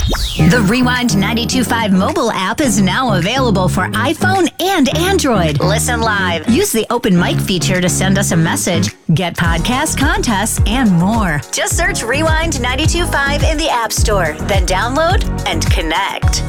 The Rewind 92.5 mobile app is now available for iPhone and Android. Listen live. Use the open mic feature to send us a message, get podcast contests, and more. Just search Rewind 92.5 in the App Store, then download and connect.